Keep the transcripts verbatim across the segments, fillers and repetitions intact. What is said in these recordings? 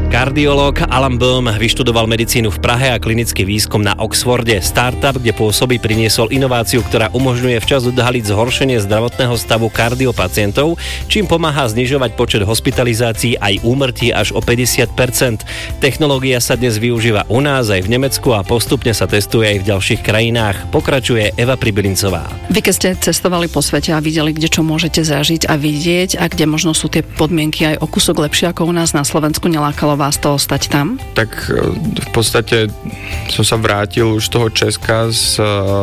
Kardiológ Alan Bohm vyštudoval medicínu v Prahe a klinický výskum na Oxforde. Startup, kde pôsobí, priniesol inováciu, ktorá umožňuje včas odhaliť zhoršenie zdravotného stavu kardiopacientov, čím pomáha znižovať počet hospitalizácií aj úmrtí až o päťdesiat percent. Technológia sa dnes využíva u nás aj v Nemecku a postupne sa testuje aj v ďalších krajinách. Pokračuje Eva Pribylincová. Vy keď ste cestovali po svete a videli, kde čo môžete zažiť a vidieť a kde možno sú tie podmienky aj o kúsok lepšie ako u nás na Slovensku, nelákalo vás to ostať tam? Tak v podstate som sa vrátil už z toho Česka s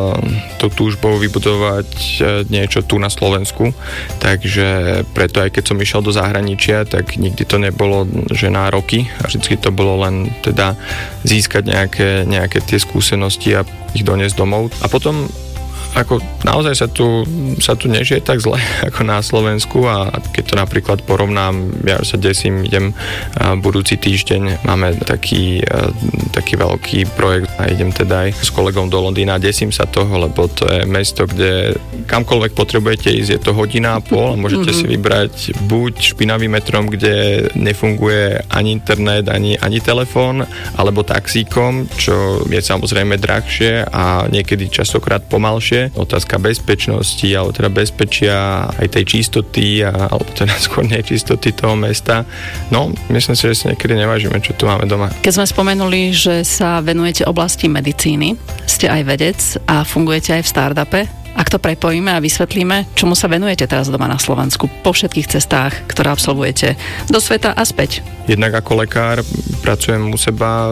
tou túžbou vybudovať niečo tu na Slovensku, takže preto aj keď som išiel do zahraničia, tak nikdy to nebolo, že na roky, vždycky to bolo len teda získať nejaké, nejaké tie skúsenosti a ich doniesť domov. A potom ako naozaj sa tu, sa tu nežije tak zle ako na Slovensku a keď to napríklad porovnám, ja sa desím, idem budúci týždeň, máme taký, taký veľký projekt a idem teda aj s kolegom do Londýna, desím sa toho, lebo to je mesto, kde kamkoľvek potrebujete ísť, je to hodina a pol a môžete mm-hmm. si vybrať buď špinavým metrom, kde nefunguje ani internet, ani, ani telefón, alebo taxíkom, čo je samozrejme drahšie a niekedy častokrát pomalšie. Otázka bezpečnosti, alebo teda bezpečia, aj tej čistoty, a, alebo teda skôr nečistoty toho mesta. No, myslím si, že si niekedy nevážime, čo tu máme doma. Keď sme spomenuli, že sa venujete oblasti medicíny, ste aj vedec a fungujete aj v startupe. Ak to prepojíme a vysvetlíme, čomu sa venujete teraz doma na Slovensku po všetkých cestách, ktoré absolvujete do sveta a späť. Jednak ako lekár pracujem u seba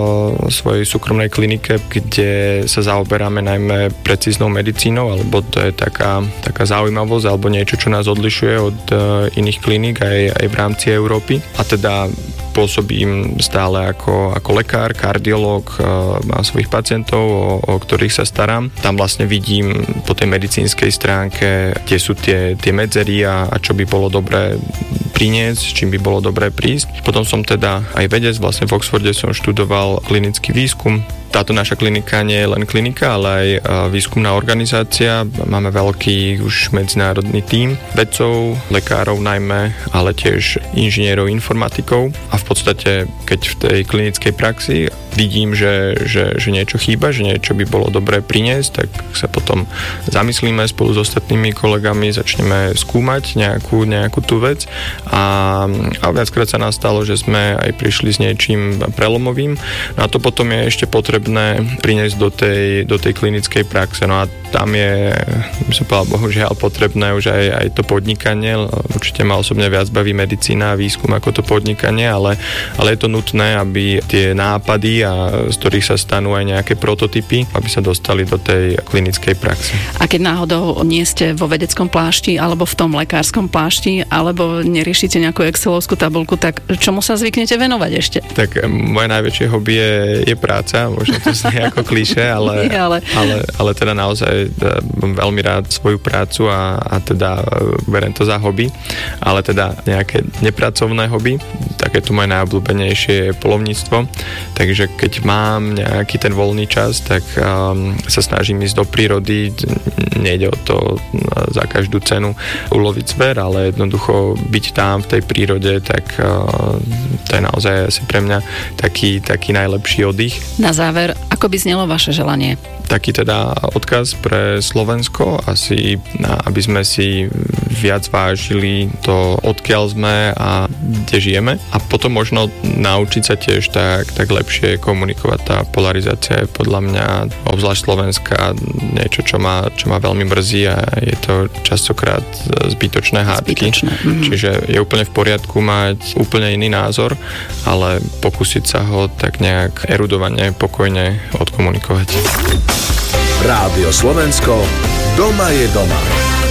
v svojej súkromnej klinike, kde sa zaoberáme najmä precíznou medicínou, alebo to je taká, taká zaujímavosť, alebo niečo, čo nás odlišuje od iných kliník aj, aj v rámci Európy. A teda pôsobím stále ako, ako lekár, kardiológ, mám svojich pacientov, o, o ktorých sa starám. Tam vlastne vidím po tej medicínskej stránke, kde sú tie, tie medzery a, a čo by bolo dobré priniesť, s čím by bolo dobré prísť. Potom som teda aj vedec, vlastne v Oxforde som študoval klinický výskum. Táto naša klinika nie je len klinika, ale aj výskumná organizácia. Máme veľký už medzinárodný tím vedcov, lekárov najmä, ale tiež inžinierov, informatikov. A v podstate, keď v tej klinickej praxi vidím, že, že, že niečo chýba, že niečo by bolo dobré priniesť, tak sa potom zamyslíme spolu s ostatnými kolegami, začneme skúmať nejakú, nejakú tú vec a, a viackrát sa nás stalo, že sme aj prišli s niečím prelomovým. No a to potom je ešte potrebné priniesť do tej, do tej klinickej praxe. No a tam je, by som povedal, bohužiaľ potrebné už aj, aj to podnikanie. Určite ma osobne viac baví medicína a výskum ako to podnikanie, ale, ale je to nutné, aby tie nápady, a z ktorých sa stanú aj nejaké prototypy, aby sa dostali do tej klinickej praxe. A keď náhodou nie ste vo vedeckom plášti alebo v tom lekárskom plášti, alebo neriešite nejakú excelovskú tabuľku, tak čomu sa zvyknete venovať ešte? Tak moje najväčšie hobby je, je práca, možno to znie ako klišé, ale, nie, ale... ale, ale teda naozaj mám veľmi rád svoju prácu a, a teda beriem to za hobby, ale teda nejaké nepracovné hobby, takéto moje najobľúbenejšie je poľovníctvo, takže keď mám nejaký ten voľný čas, tak um, sa snažím ísť do prírody. Nejde o to za každú cenu uloviť zver, ale jednoducho byť tam v tej prírode, tak uh, to je naozaj asi pre mňa taký, taký najlepší oddych. Na záver, ako by znelo vaše želanie? Taký teda odkaz pre Slovensko, asi aby sme si viac vážili to, odkiaľ sme a kde žijeme. A potom možno naučiť sa tiež tak, tak lepšie komunikovať. Tá polarizácia je podľa mňa, obzvlášť Slovenska, niečo, čo ma, čo ma veľmi mrzí a je to častokrát zbytočné hádky. Zbytočné. Mm-hmm. Čiže je úplne v poriadku mať úplne iný názor, ale pokúsiť sa ho tak nejak erudovane, pokojne odkomunikovať. Rádio Slovensko, doma je doma.